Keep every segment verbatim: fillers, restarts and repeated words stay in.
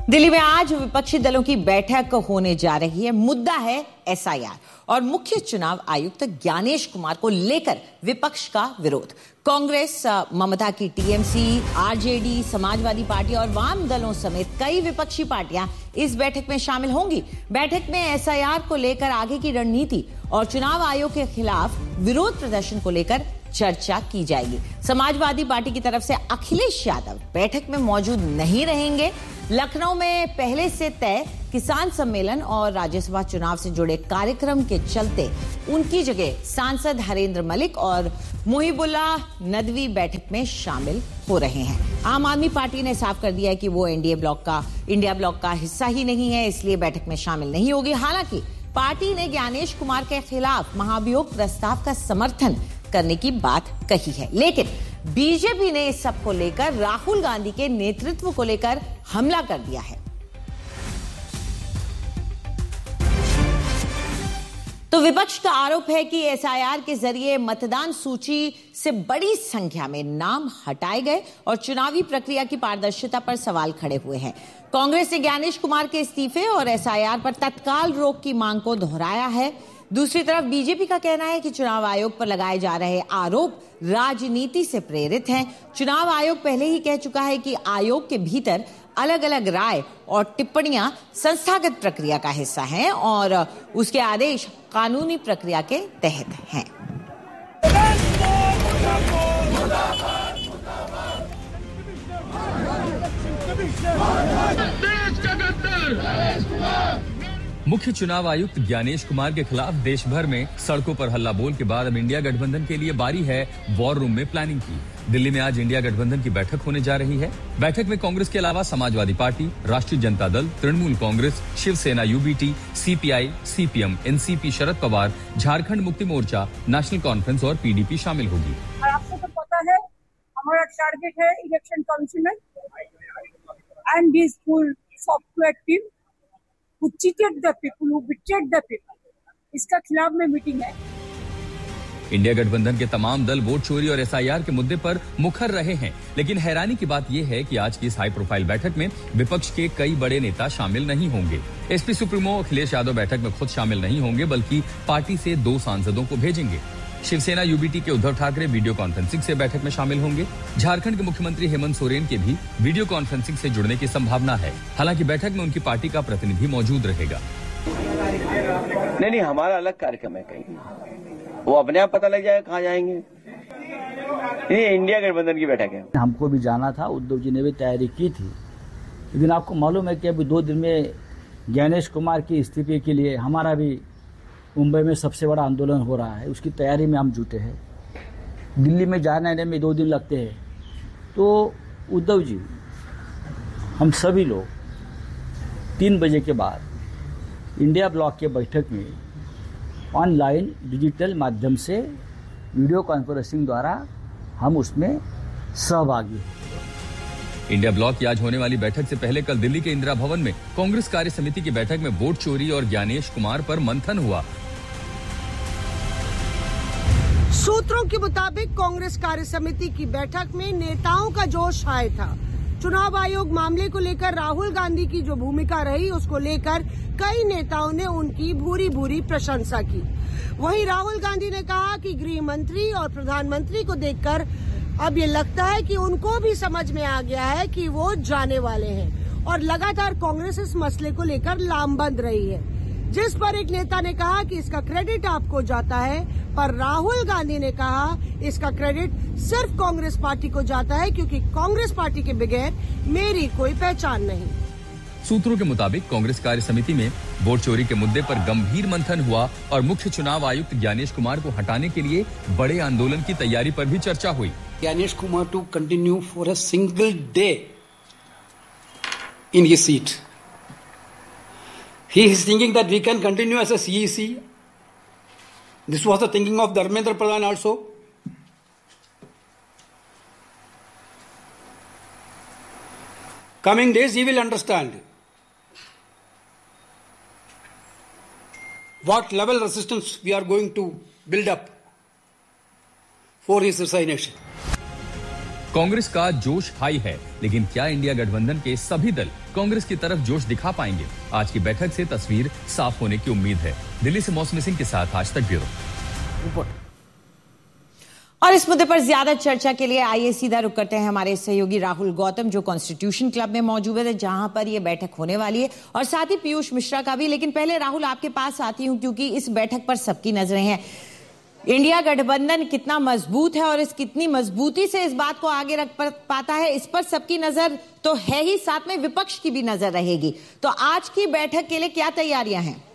दिल्ली में आज विपक्षी दलों की बैठक होने जा रही है। मुद्दा है एस आई आर और मुख्य चुनाव आयुक्त ज्ञानेश कुमार को लेकर विपक्ष का विरोध। कांग्रेस, ममता की T M C, R J D, Samajwadi party और वाम दलों समेत कई विपक्षी पार्टियां इस बैठक में शामिल होंगी। बैठक में एस आई आर को लेकर आगे की रणनीति और चुनाव आयोग के खिलाफ विरोध प्रदर्शन को लेकर चर्चा की जाएगी। समाजवादी पार्टी की तरफ से अखिलेश यादव बैठक में मौजूद नहीं रहेंगे। लखनऊ में पहले से तय किसान सम्मेलन और राज्यसभा चुनाव से जुड़े कार्यक्रम के चलते उनकी जगह सांसद हरेंद्र मलिक और मुहिबुल्लाह नदवी बैठक में शामिल हो रहे हैं। आम आदमी पार्टी ने साफ कर दिया है कि वो एनडीए ब्लॉक का इंडिया ब्लॉक का हिस्सा ही नहीं है, इसलिए बैठक में शामिल नहीं होगी। हालांकि पार्टी ने ज्ञानेश कुमार के खिलाफ महाभियोग प्रस्ताव का समर्थन करने की बात कही है, लेकिन बीजेपी ने इस सब को लेकर राहुल गांधी के नेतृत्व को लेकर हमला कर दिया है। तो विपक्ष का आरोप है कि एस आई आर के जरिए मतदान सूची से बड़ी संख्या में नाम हटाए गए और चुनावी प्रक्रिया की पारदर्शिता पर सवाल खड़े हुए हैं। कांग्रेस ने ज्ञानेश कुमार के इस्तीफे और एस आई आर पर तत्काल रोक की मांग को दोहराया है। दूसरी तरफ बीजेपी का कहना है कि चुनाव आयोग पर लगाए जा रहे आरोप राजनीति से प्रेरित हैं। चुनाव आयोग पहले ही कह चुका है कि आयोग के भीतर अलग अलग राय और टिप्पणियां संस्थागत प्रक्रिया का हिस्सा हैं और उसके आदेश कानूनी प्रक्रिया के तहत हैं। मुख्य चुनाव आयुक्त ज्ञानेश कुमार के खिलाफ देश भर में सड़कों पर हल्ला बोल के बाद अब इंडिया गठबंधन के लिए बारी है वॉर रूम में प्लानिंग की। दिल्ली में आज इंडिया गठबंधन की बैठक होने जा रही है। बैठक में कांग्रेस के अलावा समाजवादी पार्टी, राष्ट्रीय Janata Dal, Trinamool Congress, Shiv Sena, you B T, C P I, C P M, N C P, Sharad Pawar, Jharkhand Mukti Morcha, national conference और पी डी पी शामिल होगी। आपको तो पता है हमारा टारगेट है election council and this full software team who cheated the people, who betrayed the people. इसका खिलाफ में मीटिंग है। इंडिया गठबंधन के तमाम दल वोट चोरी और एस आई आर के मुद्दे पर मुखर रहे हैं, लेकिन हैरानी की बात यह है कि आज की इस हाई प्रोफाइल बैठक में विपक्ष के कई बड़े नेता शामिल नहीं होंगे। एसपी सुप्रीमो अखिलेश यादव बैठक में खुद शामिल नहीं होंगे, बल्कि पार्टी से दो सांसदों को भेजेंगे। शिवसेना यू बी टी के उद्धव ठाकरे वीडियो कॉन्फ्रेंसिंग से बैठक में शामिल होंगे। झारखंड के मुख्यमंत्री हेमंत सोरेन के भी वीडियो कॉन्फ्रेंसिंग से जुड़ने की संभावना है। हालांकि बैठक में उनकी पार्टी का प्रतिनिधि मौजूद रहेगा। नहीं नहीं हमारा अलग कार्यक्रम है, कहीं वो अपने आप पता लग जाएगा कहाँ जाएंगे। ये इंडिया गठबंधन की बैठक है। हमको भी जाना था, उद्धव जी ने भी तैयारी की थी, लेकिन आपको मालूम है कि अभी दो दिन में ज्ञानेश कुमार के इस्तीफे के लिए हमारा भी मुंबई में सबसे बड़ा आंदोलन हो रहा है, उसकी तैयारी में हम जुटे हैं। दिल्ली में जाने आने में दो दिन लगते हैं, तो उद्धव जी, हम सभी लोग तीन बजे के बाद इंडिया ब्लॉक के बैठक में ऑनलाइन डिजिटल माध्यम से वीडियो कॉन्फ्रेंसिंग द्वारा हम उसमें सहभागी हैं। इंडिया ब्लॉक की आज होने वाली बैठक से पहले कल दिल्ली के इंदिरा भवन में कांग्रेस कार्य समिति की बैठक में वोट चोरी और ज्ञानेश कुमार पर मंथन हुआ। सूत्रों के मुताबिक कांग्रेस कार्य समिति की बैठक में नेताओं का जोश हाय था। चुनाव आयोग मामले को लेकर राहुल गांधी की जो भूमिका रही, उसको लेकर कई नेताओं ने उनकी भूरी भूरी प्रशंसा की। वहीं राहुल गांधी ने कहा कि गृह मंत्री और प्रधानमंत्री को देखकर अब ये लगता है कि उनको भी समझ में आ गया है कि वो जाने वाले हैं और लगातार कांग्रेस इस मसले को लेकर लामबंद रही है, जिस पर एक नेता ने कहा कि इसका क्रेडिट आपको जाता है, पर राहुल गांधी ने कहा इसका क्रेडिट सिर्फ कांग्रेस पार्टी को जाता है, क्योंकि कांग्रेस पार्टी के बगैर मेरी कोई पहचान नहीं। सूत्रों के मुताबिक कांग्रेस कार्य समिति में वोट चोरी के मुद्दे पर गंभीर मंथन हुआ और मुख्य चुनाव आयुक्त ज्ञानेश कुमार को हटाने के लिए बड़े आंदोलन की तैयारी पर भी चर्चा हुई। Ganesh Kumar to continue for a single day in his seat. He is thinking that we can continue as a C E C. This was the thinking of Dharmendra Pradhan also. Coming days he will understand what level resistance we are going to build up for his resignation. Congress का जोश high है, लेकिन क्या India गठबंधन के सभी दल कांग्रेस की तरफ जोश दिखा पाएंगे? आज की बैठक से तस्वीर साफ होने की उम्मीद है। दिल्ली से मौसमी सिंह के साथ आज तक ब्यूरो रिपोर्ट। और इस मुद्दे पर ज्यादा चर्चा के लिए आइए सीधा रुक करते हैं हमारे सहयोगी राहुल गौतम, जो कॉन्स्टिट्यूशन क्लब में मौजूद है, जहां पर यह बैठक होने वाली है, और साथ ही पीयूष मिश्रा का भी। लेकिन पहले राहुल आपके पास आती हूं, क्योंकि इस बैठक पर सबकी नजरें हैं। इंडिया गठबंधन कितना मजबूत है और इस कितनी मजबूती से इस बात को आगे रख पाता है, इस पर सबकी नजर तो है ही, साथ में विपक्ष की भी नजर रहेगी। तो आज की बैठक के लिए क्या तैयारियां हैं?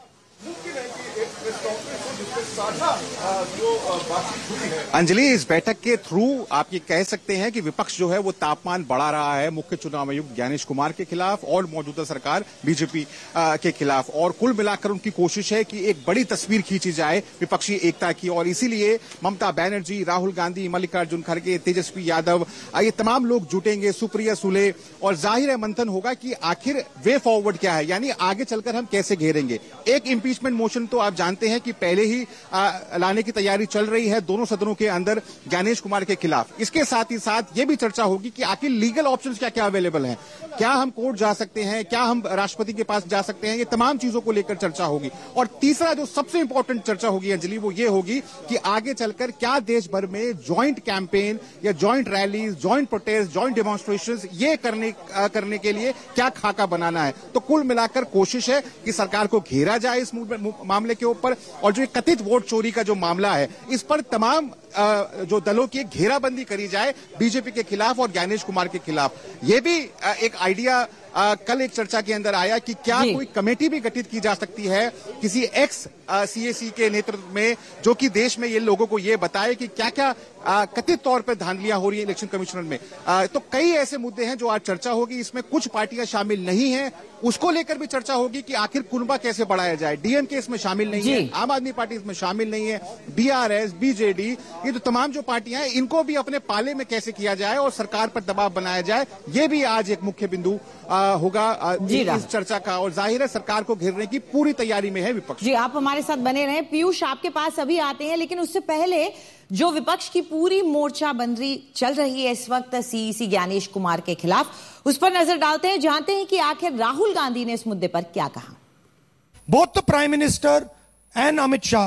अंजलि, इस बैठक के थ्रू आप ये कह सकते हैं कि विपक्ष जो है वो तापमान बढ़ा रहा है मुख्य चुनाव आयुक्त ज्ञानेश कुमार के खिलाफ और मौजूदा सरकार बीजेपी के खिलाफ, और कुल मिलाकर उनकी कोशिश है कि एक बड़ी तस्वीर खींची जाए विपक्षी एकता की। और इसीलिए ममता बनर्जी, राहुल गांधी, मल्लिकार्जुन खड़गे, तेजस्वी यादव, ये तमाम लोग जुटेंगे, सुप्रिया सुले, और जाहिर है मंथन होगा कि आखिर वे फॉरवर्ड क्या है, यानी आगे चलकर हम कैसे घेरेंगे। एक इंपीचमेंट मोशन तो आप जानते हैं कि पहले ही आ, लाने की तैयारी चल रही है दोनों सदनों के अंदर ज्ञानेश कुमार के खिलाफ। इसके साथ ही साथ ये भी चर्चा होगी कि आखिर लीगल ऑप्शंस क्या क्या अवेलेबल हैं, क्या हम कोर्ट जा सकते हैं, क्या हम राष्ट्रपति के पास जा सकते हैं, ये तमाम चीजों को लेकर चर्चा होगी। और तीसरा जो सबसे इंपॉर्टेंट चर्चा होगी अंजलि, वो ये होगी कि आगे चलकर क्या देश भर में ज्वाइंट कैंपेन या joint rallies, joint protest, joint demonstrations ये करने आ, करने के लिए क्या खाका बनाना है। तो कुल मिलाकर कोशिश है कि सरकार को घेरा जाए इस मामले के ऊपर, और जो कथित वोट चोरी का जो मामला है इस पर तमाम जो दलों की घेराबंदी करी जाए बीजेपी के खिलाफ और ज्ञानेश कुमार के खिलाफ। यह भी एक आइडिया आ, कल एक चर्चा के अंदर आया कि क्या कोई कमेटी भी गठित की जा सकती है किसी एक्स सीएसी के नेतृत्व में, जो कि देश में ये लोगों को ये बताए कि क्या क्या आ, कथित तौर पर धांधलियां हो रही है इलेक्शन कमीशनर में। आ, तो कई ऐसे मुद्दे हैं जो आज चर्चा होगी। इसमें कुछ पार्टियां शामिल नहीं हैं, उसको लेकर भी चर्चा होगी कि आखिर कुनबा कैसे बढ़ाया जाए। डीएमके इसमें शामिल नहीं है, आम आदमी पार्टी इसमें शामिल नहीं है, बीआरएस, बीजेडी, ये तो तमाम जो पार्टियां हैं इनको भी अपने पाले में कैसे किया जाए और सरकार पर दबाव बनाया जाए, ये भी आज एक मुख्य बिंदु होगा आ, इस चर्चा का। और जाहिर है सरकार को घेरने की पूरी तैयारी में है विपक्ष। जी, आप हमारे साथ बने रहें। पीयूष, आपके पास अभी आते हैं, लेकिन उससे पहले जो विपक्ष की पूरी मोर्चाबंदी चल रही है इस वक्त सीईसी ज्ञानेश कुमार के खिलाफ, उस पर नजर डालते हैं, जानते हैं कि आखिर राहुल गांधी ने इस मुद्दे पर क्या कहा। Both the Prime Minister and Amit Shah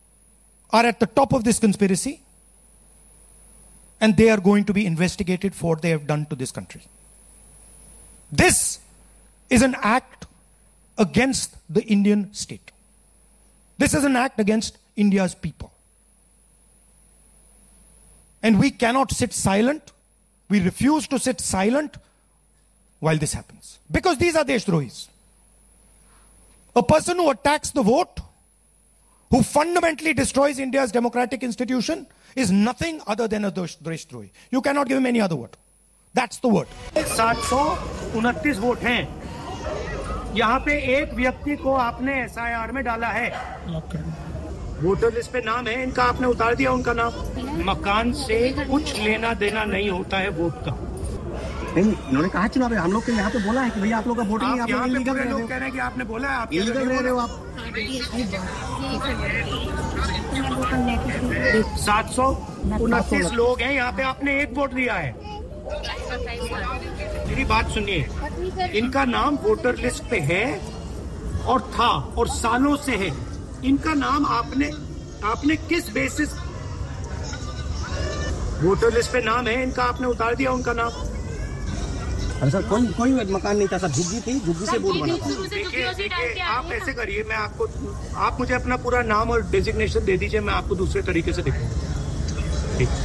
are at the top of this conspiracy, and they are going to be investigated for what they have done to this country. This is an act against the Indian state. This is an act against India's people. And we cannot sit silent. We refuse to sit silent while this happens. Because these are Deshdrohis. A person who attacks the vote, who fundamentally destroys India's democratic institution, is nothing other than a Deshdrohi. You cannot give him any other word. That's the word. सात सौ उनतीस vote हैं। यहाँ पे एक व्यक्ति को आपने एसआईआर में डाला है। वोटर लिस्ट पे नाम है, इनका आपने उतार दिया उनका नाम। मकान से कुछ लेना देना नहीं होता है वोट का। नहीं, इन्होंने कहा चुनाव हम लोग के यहाँ पे बोला है कि भैया आप लोग का वोटिंग आप यहाँ पे पूरे लोग कह रहे हैं कि आपने बोला है, आप इलीगल रह रहे हो आप। सात सौ उनतीस लोग हैं यहाँ पे, आपने एक वोट दिया है। मेरी बात सुनिए, इनका नाम वोटर लिस्ट पे है और था और सालों से है। इनका नाम आपने आपने किस बेसिस, वोटर लिस्ट पे नाम है इनका, आपने उतार दिया उनका नाम। अरे सर, कोई कोई मकान नहीं था सर, झुग्गी थी, झुग्गी से वोट बना। देखिए देखिए, आप ऐसे करिए, मैं आपको, आप मुझे अपना पूरा नाम और डेजिग्नेशन दे दीजिए, मैं आपको दूसरे तरीके से दिखाऊंगा। ठीक।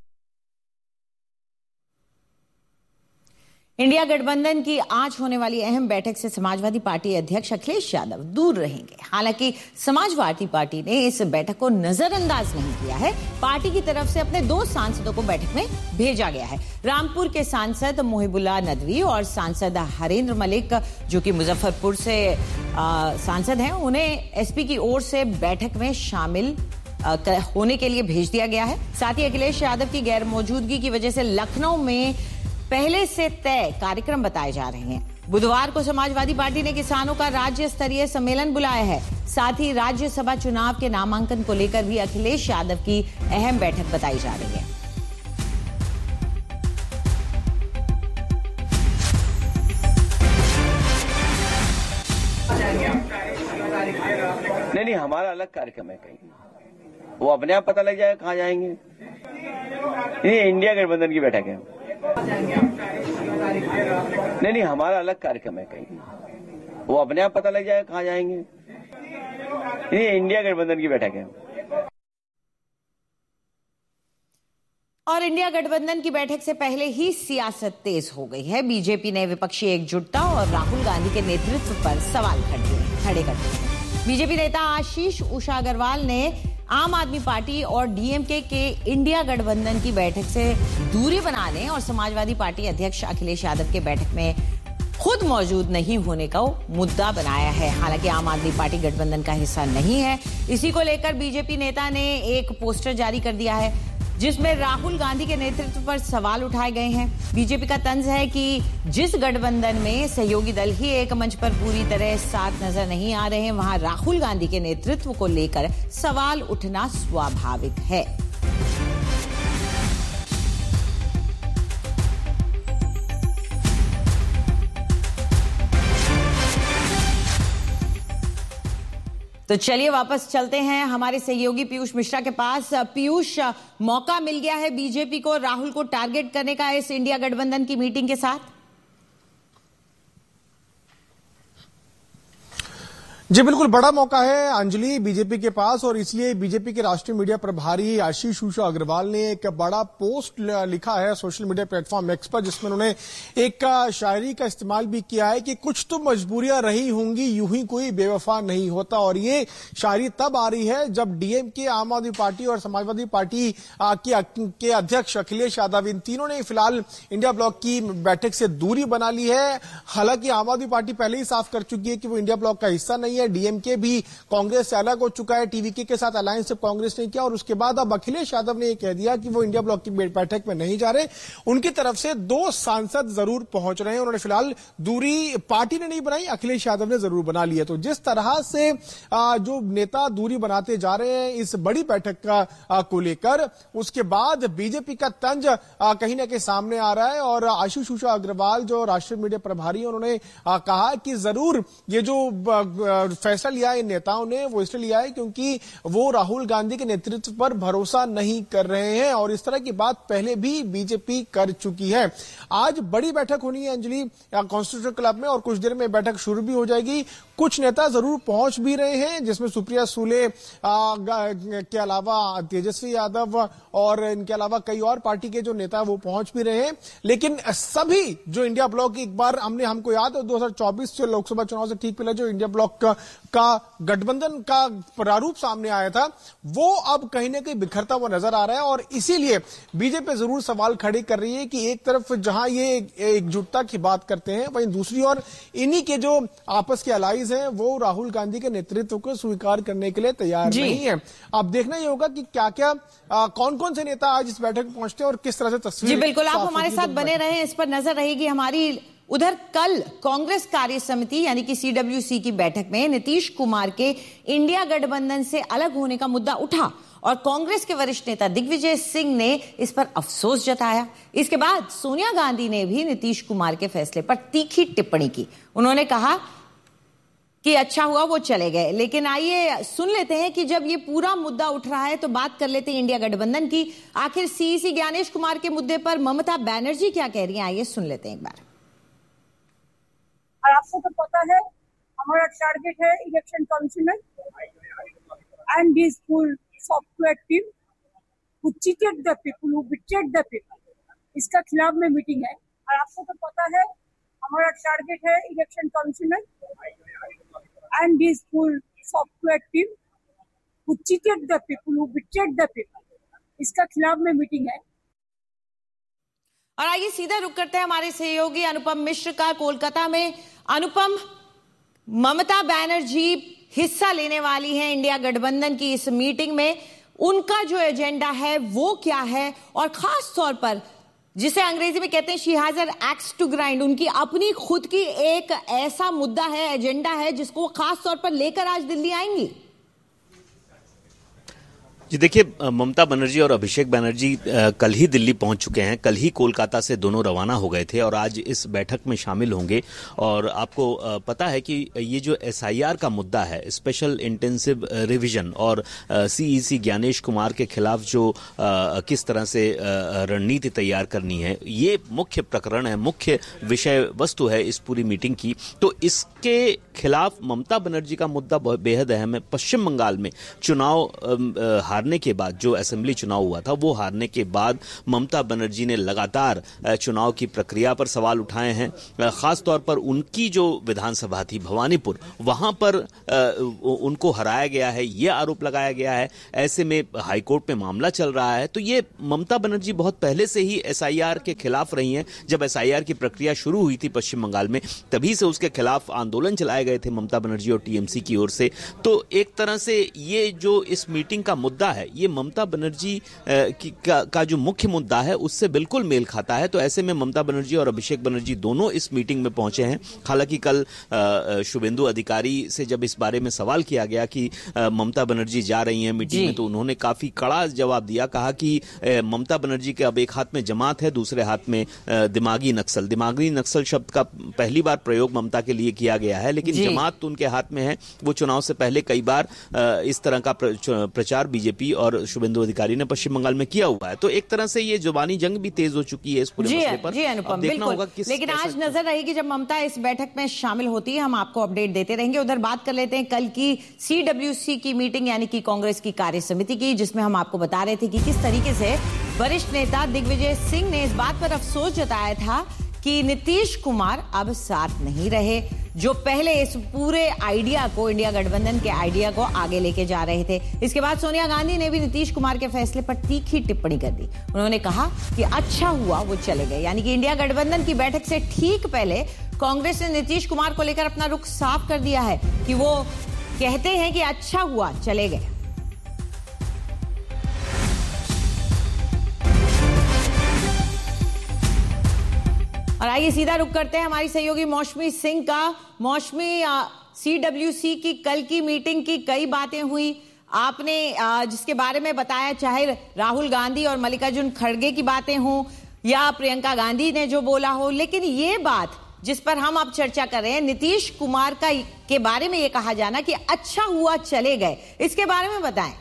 इंडिया गठबंधन की आज होने वाली अहम बैठक से समाजवादी पार्टी अध्यक्ष अखिलेश यादव दूर रहेंगे। हालांकि समाजवादी पार्टी ने इस बैठक को नजरअंदाज नहीं किया है। पार्टी की तरफ से अपने दो सांसदों को बैठक में भेजा गया है। रामपुर के सांसद मोहिबुल्लाह नदवी और सांसद हरेंद्र मलिक, जो कि मुजफ्फरपुर से आ, सांसद हैं, उन्हें एसपी की ओर से बैठक में शामिल आ, होने के लिए भेज दिया गया है। साथ ही अखिलेश यादव की गैर मौजूदगी की वजह से लखनऊ में पहले से तय कार्यक्रम बताए जा रहे हैं। बुधवार को समाजवादी पार्टी ने किसानों का राज्य स्तरीय सम्मेलन बुलाया है। साथ ही राज्यसभा चुनाव के नामांकन को लेकर भी अखिलेश यादव की अहम बैठक बताई जा रही है। नहीं नहीं, हमारा अलग कार्यक्रम है कहीं, वो अपने आप पता लग जाएगा कहाँ जाएंगे। ये इंडिया गठबंधन की बैठक है। नहीं नहीं, हमारा अलग कार्यक्रम है कहीं, वो अपने आप पता लग जाएगा कहाँ जाएंगे। ये इंडिया गठबंधन की बैठक है। और इंडिया गठबंधन की बैठक से पहले ही सियासत तेज हो गई है। बीजेपी ने विपक्षी एकजुटता और राहुल गांधी के नेतृत्व पर सवाल खड़े कर दिए। बीजेपी नेता आशीष उषा अग्रवाल ने आम आदमी पार्टी और डीएमके के इंडिया गठबंधन की बैठक से दूरी बनाने और समाजवादी पार्टी अध्यक्ष अखिलेश यादव के बैठक में खुद मौजूद नहीं होने का मुद्दा बनाया है। हालांकि आम आदमी पार्टी गठबंधन का हिस्सा नहीं है। इसी को लेकर बीजेपी नेता ने एक पोस्टर जारी कर दिया है जिसमें राहुल गांधी के नेतृत्व पर सवाल उठाए गए हैं। बीजेपी का तंज है कि जिस गठबंधन में सहयोगी दल ही एक मंच पर पूरी तरह साथ नजर नहीं आ रहे हैं, वहां राहुल गांधी के नेतृत्व को लेकर सवाल उठना स्वाभाविक है। तो चलिए वापस चलते हैं हमारे सहयोगी पीयूष मिश्रा के पास। पीयूष, मौका मिल गया है बीजेपी को राहुल को टारगेट करने का इस इंडिया गठबंधन की मीटिंग के साथ। जी बिल्कुल, बड़ा मौका है अंजलि बीजेपी के पास, और इसलिए बीजेपी के राष्ट्रीय मीडिया प्रभारी आशीष उषा अग्रवाल ने एक बड़ा पोस्ट लिखा है सोशल मीडिया प्लेटफॉर्म एक्स पर, जिसमें उन्होंने एक शायरी का इस्तेमाल भी किया है कि कुछ तो मजबूरियां रही होंगी, यूं ही कोई बेवफा नहीं होता। और ये शायरी तब आ रही है जब डीएमके, आम आदमी पार्टी और समाजवादी पार्टी के अध्यक्ष अखिलेश यादव, इन तीनों ने फिलहाल इंडिया ब्लॉक की बैठक से दूरी बना ली है। हालांकि आम आदमी पार्टी पहले ही साफ कर चुकी है कि वो इंडिया ब्लॉक का हिस्सा नहीं है। डीएमके भी कांग्रेस से अलग हो चुका है, टीवीके के साथ अलायंस से कांग्रेस ने किया, और उसके बाद अब अखिलेश यादव ने यह कह दिया कि वो इंडिया ब्लॉक की बैठक में नहीं जा रहे। उनकी तरफ से दो सांसद जरूर पहुंच रहे हैं। उन्होंने फिलहाल दूरी पार्टी ने नहीं बनाई, अखिलेश यादव ने जरूर बना ली है। तो जिस तरह से जो नेता दूरी बनाते जा रहे हैं इस बड़ी बैठक का को लेकर, उसके बाद बीजेपी का तंज कहीं ना कहीं सामने आ रहा है। और आशीष उषा अग्रवाल जो राष्ट्रीय मीडिया प्रभारी, उन्होंने कहा कि जरूर ये जो फैसला लिया है इन नेताओं ने, वो इसलिए लिया है क्योंकि वो राहुल गांधी के नेतृत्व पर भरोसा नहीं कर रहे हैं, और इस तरह की बात पहले भी बीजेपी कर चुकी है। आज बड़ी बैठक होनी है अंजलि कॉन्स्टिट्यूशन क्लब में, और कुछ देर में बैठक शुरू भी हो जाएगी। कुछ नेता जरूर पहुंच भी रहे हैं, जिसमें सुप्रिया सुले के अलावा तेजस्वी यादव और इनके अलावा कई और पार्टी के जो नेता वो पहुंच भी रहे हैं। लेकिन सभी जो इंडिया ब्लॉक, एक बार हमने हमको याद है दो हजार चौबीस से लोकसभा चुनाव से ठीक पहले जो इंडिया ब्लॉक का, का गठबंधन का प्रारूप सामने आया था, वो अब कहीं ना कहीं बिखरता हुआ नजर आ रहा है। और इसीलिए बीजेपी जरूर सवाल खड़े कर रही है कि एक तरफ जहां ये एकजुटता की बात करते हैं, वहीं दूसरी ओर इन्हीं के जो आपस के अलाइज हैं वो राहुल गांधी के नेतृत्व को स्वीकार करने के लिए तैयार नहीं है। अब देखना ये होगा कि क्या क्या कौन कौन से नेता आज इस बैठक में पहुंचते हैं और किस तरह से तस्वीर। जी बिल्कुल, आप हमारे साथ बने रहे, इस पर नजर रहेगी हमारी। उधर कल कांग्रेस कार्य समिति यानी कि सीडब्ल्यूसी की बैठक में नीतीश कुमार के इंडिया गठबंधन से अलग होने का मुद्दा उठा और कांग्रेस के वरिष्ठ नेता दिग्विजय सिंह ने इस पर अफसोस जताया। इसके बाद सोनिया गांधी ने भी नीतीश कुमार के फैसले पर तीखी टिप्पणी की। उन्होंने कहा कि अच्छा हुआ वो चले गए। लेकिन आइए सुन लेते हैं कि जब ये पूरा मुद्दा उठ रहा है तो बात कर लेते हैं इंडिया गठबंधन की। आखिर सीईसी ज्ञानेश कुमार के मुद्दे पर ममता बनर्जी क्या कह रही हैं, आइए सुन लेते हैं एक बार। और आपको तो पता है हमारा टारगेट है election commissioner and this full software team who cheated the people, who betrayed the people, इसका खिलाफ में मीटिंग है। और आपको तो पता है हमारा टारगेट है election commissioner and this full software team who cheated the people, who betrayed the people, इसका खिलाफ में मीटिंग है। और आइए सीधा रुक करते हैं हमारे सहयोगी अनुपम मिश्र का कोलकाता में। अनुपम, ममता बनर्जी हिस्सा लेने वाली हैं इंडिया गठबंधन की इस मीटिंग में, उनका जो एजेंडा है वो क्या है, और खास तौर पर जिसे अंग्रेजी में कहते हैं she has an x to grind, उनकी अपनी खुद की एक ऐसा मुद्दा है, एजेंडा है जिसको वो खास तौर पर लेकर आज दिल्ली आएंगी। जी देखिए, ममता बनर्जी और अभिषेक बनर्जी कल ही दिल्ली पहुंच चुके हैं। कल ही कोलकाता से दोनों रवाना हो गए थे और आज इस बैठक में शामिल होंगे। और आपको पता है कि ये जो एस आई आर का मुद्दा है, स्पेशल इंटेंसिव रिवीजन, और सी ई सी ज्ञानेश कुमार के खिलाफ जो किस तरह से रणनीति तैयार करनी है, ये मुख्य प्रकरण है, मुख्य विषय वस्तु है इस पूरी मीटिंग की। तो इसके खिलाफ ममता बनर्जी का मुद्दा बेहद अहम है। पश्चिम बंगाल में चुनाव हारने के बाद, जो असेंबली चुनाव हुआ था वो हारने के बाद ममता बनर्जी ने लगातार चुनाव की प्रक्रिया पर सवाल उठाए हैं। खास तौर पर उनकी जो विधानसभा थी भवानीपुर, वहां पर उनको हराया गया है, ये आरोप लगाया गया है। ऐसे में हाईकोर्ट में मामला चल रहा है। तो ये ममता बनर्जी बहुत पहले से ही एस आई आर के खिलाफ रही हैं। जब एस आई आर की प्रक्रिया शुरू हुई थी पश्चिम बंगाल में, तभी से उसके खिलाफ आंदोलन चलाए गए थे ममता बनर्जी और टी एम सी की ओर से। तो एक तरह से ये जो इस मीटिंग का मुद्दा है, ये ममता बनर्जी की का, का जो मुख्य मुद्दा है उससे बिल्कुल मेल खाता है। तो ऐसे में ममता बनर्जी और अभिषेक बनर्जी दोनों इस मीटिंग में पहुंचे हैं। हालांकि कल शुभेंदु अधिकारी से जब इस बारे में सवाल किया गया कि ममता बनर्जी जा रही हैं मीटिंग में, तो उन्होंने काफी कड़ा जवाब दिया। कहा कि ममता बनर्जी के अब एक हाथ में जमात है, दूसरे हाथ में दिमागी नक्सल। दिमागी नक्सल शब्द का पहली बार प्रयोग ममता के लिए किया गया है, लेकिन जमात तो उनके हाथ में है। वो चुनाव से पहले कई बार इस तरह का प्रचार बीजेपी और शुभेंदु अधिकारी ने पश्चिम बंगाल में किया हुआ है। तो एक तरह से ये जुबानी जंग भी तेज हो चुकी है इस पूरे मसले पर। जी अनुपम, बिल्कुल। लेकिन आज नजर रहेगी जब ममता इस बैठक में शामिल होती है, हम आपको अपडेट देते रहेंगे। उधर बात कर लेते हैं कल की सी डब्ल्यू सी की मीटिंग, यानी कि कांग्रेस की कार्य समिति की, जिसमें हम आपको बता रहे थे कि किस तरीके से वरिष्ठ नेता दिग्विजय सिंह ने इस बात पर अफसोस जताया था कि नीतीश कुमार अब साथ नहीं रहे, जो पहले इस पूरे आइडिया को, इंडिया गठबंधन के आइडिया को आगे लेके जा रहे थे। इसके बाद सोनिया गांधी ने भी नीतीश कुमार के फैसले पर तीखी टिप्पणी कर दी। उन्होंने कहा कि अच्छा हुआ वो चले गए, यानी कि इंडिया गठबंधन की बैठक से ठीक पहले कांग्रेस ने नीतीश कुमार को लेकर अपना रुख साफ कर दिया है कि वो कहते हैं कि अच्छा हुआ चले गए। और आइए सीधा रुक करते हैं हमारी सहयोगी मौसमी सिंह का। मौसमी, सी डब्ल्यू सी की कल की मीटिंग की कई बातें हुई, आपने आ, जिसके बारे में बताया, चाहे राहुल गांधी और मल्लिकार्जुन खड़गे की बातें हों या प्रियंका गांधी ने जो बोला हो, लेकिन ये बात जिस पर हम अब चर्चा कर रहे हैं, नीतीश कुमार का के बारे में ये कहा जाना कि अच्छा हुआ चले गए, इसके बारे में बताएं।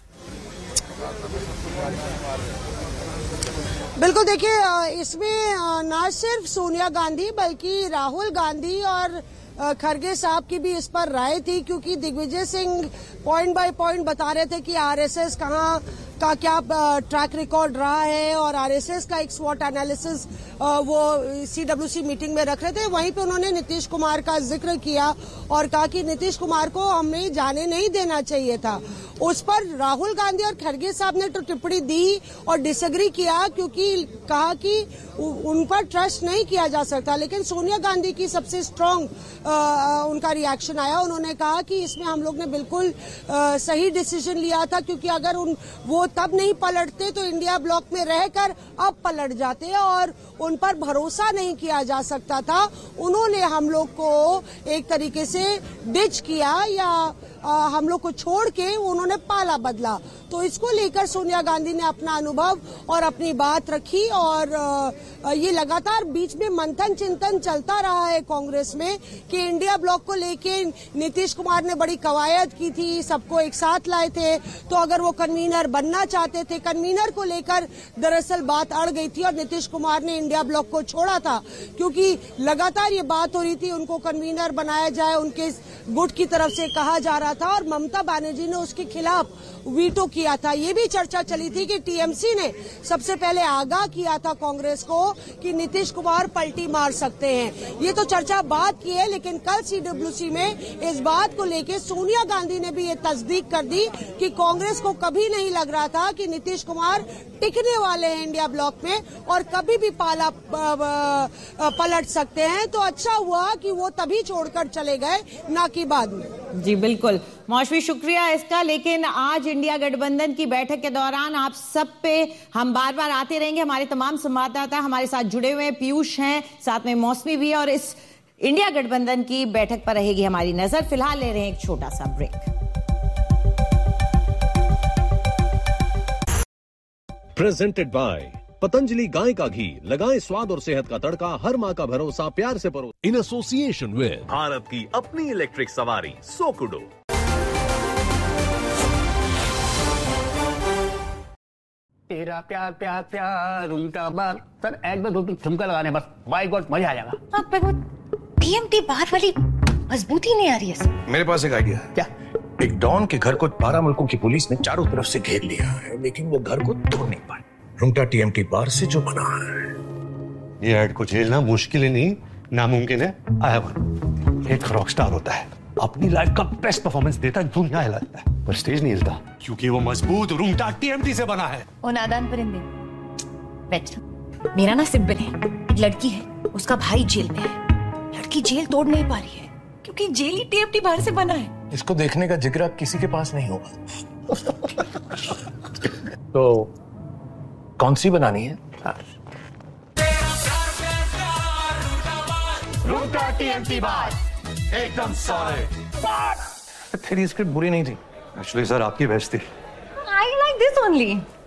बिल्कुल, देखिए इसमें ना सिर्फ सोनिया गांधी बल्कि राहुल गांधी और खड़गे साहब की भी इस पर राय थी, क्योंकि Digvijay Singh point by point बता रहे थे कि आरएसएस कहाँ का क्या ट्रैक रिकॉर्ड रहा है, और आरएसएस का एक स्वॉट एनालिसिस वो सीडब्ल्यूसी मीटिंग में रख रहे थे। वहीं पे उन्होंने नीतीश कुमार का जिक्र किया और कहा कि नीतीश कुमार को हमें जाने नहीं देना चाहिए था। उस पर राहुल गांधी और खड़गे साहब ने तो टिप्पणी दी और डिसएग्री किया, क्योंकि कहा कि उन पर ट्रस्ट नहीं किया जा सकता। लेकिन सोनिया गांधी की सबसे स्ट्रांग उनका रिएक्शन आया। उन्होंने कहा कि इसमें हम लोग ने बिल्कुल आ, सही डिसीजन लिया था, क्योंकि अगर उन वो तब नहीं पलटते तो इंडिया ब्लॉक में रहकर अब पलट जाते और उन पर भरोसा नहीं किया जा सकता था। उन्होंने हम लोग को एक तरीके से डिच किया या आ, हम लोग को छोड़ के उन्होंने पाला बदला। तो इसको लेकर सोनिया गांधी ने अपना अनुभव और अपनी बात रखी और आ, ये लगातार बीच में मंथन चिंतन चलता रहा है कांग्रेस में कि इंडिया ब्लॉक को लेके नीतीश कुमार ने बड़ी कवायद की थी, सबको एक साथ लाए थे, तो अगर वो कन्वीनर बनना चाहते थे, कन्वीनर को लेकर दरअसल बात अड़ गई थी और नीतीश कुमार ने इंडिया ब्लॉक को छोड़ा था, क्योंकि लगातार ये बात हो रही थी उनको कन्वीनर बनाया जाए, उनके गुट की तरफ से कहा जा रहा था और ममता बनर्जी ने उसके खिलाफ वीटो किया था। ये भी चर्चा चली थी कि टीएमसी ने सबसे पहले आगाह किया था कांग्रेस को कि नीतीश कुमार पलटी मार सकते हैं। ये तो चर्चा बात की है, लेकिन कल सीडब्ल्यूसी में इस बात को लेकर सोनिया गांधी ने भी ये तस्दीक कर दी कि कांग्रेस को कभी नहीं लग रहा था कि नीतीश कुमार टिकने वाले हैं इंडिया ब्लॉक में और कभी भी पाला पलट सकते हैं। तो अच्छा हुआ कि वो तभी छोड़कर चले गए, ना कि बाद में। जी बिल्कुल मौसमी, शुक्रिया इसका। लेकिन आज इंडिया गठबंधन की बैठक के दौरान आप सब पे हम बार बार आते रहेंगे। हमारे तमाम संवाददाता हमारे साथ जुड़े हुए हैं, पीयूष हैं, साथ में मौसमी भी है, और इस इंडिया गठबंधन की बैठक पर रहेगी हमारी नजर। फिलहाल ले रहे हैं एक छोटा सा ब्रेक। प्रेजेंटेड बाय पतंजलि गाय का घी, लगाएं स्वाद और सेहत का तड़का, हर माँ का भरोसा प्यार से परो। इन एसोसिएशन विद भारत की अपनी इलेक्ट्रिक सवारी सोकुडो। तेरा प्यार प्यार प्यार उल्टा बार। सर एक बार दो तीन ठुमका लगाने बस, बाय गॉड मजा आ जाएगा। आप पे वो टीएमटी बार वाली मजबूती नहीं आ रही है। मेरे पास एक आइडिया है। क्या? एक डॉन के घर को बारह मुल्कों की पुलिस ने चारों तरफ से घेर लिया है, लेकिन वो घर को तोड़ नहीं पाए। रुंगटा टीएमटी बार से जो बना है। ये ऐड को झेलना मुश्किल ही नहीं नामुमकिन है। आया वन एक रॉकस्टार होता है, अपनी लाइफ का बेस्ट परफॉर्मेंस देता है, दुनिया हिलाता है, पर स्टेज नहीं हिलता क्योंकि वो मजबूत रुंगटा टीएमटी से बना है। ओ नादान परिंदे, बैठ। मेरा ना सिंपल है, एक लड़की है, उसका भाई जेल में है। लड़की जेल तोड़ नहीं पा रही है क्योंकि जेल ही टीएमटी बार से बना है। इसको देखने का जिगरा किसी के पास नहीं होगा। तो कौन सी बनानी है? रुंगटा टीएमटी बार एकदम सॉलिड। तेरी स्क्रिप्ट बुरी नहीं थी। एक्चुअली सर आपकी बेस्ट थी। I like this only.